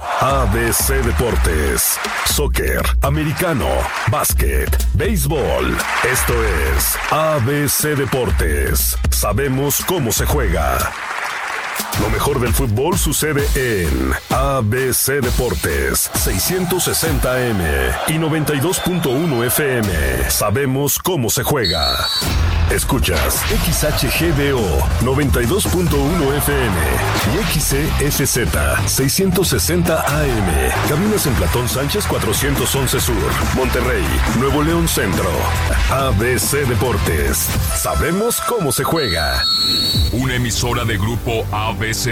ABC Deportes, soccer, americano, básquet, béisbol. Esto es ABC Deportes. Sabemos cómo se juega. Lo mejor del fútbol sucede en ABC Deportes, 660M y 92.1 FM. Sabemos cómo se juega. Escuchas XHGDO 92.1 FM y XCFZ 660 AM. Cabinas en Platón Sánchez 411 Sur, Monterrey, Nuevo León Centro. ABC Deportes. Sabemos cómo se juega. Una emisora de grupo ABC.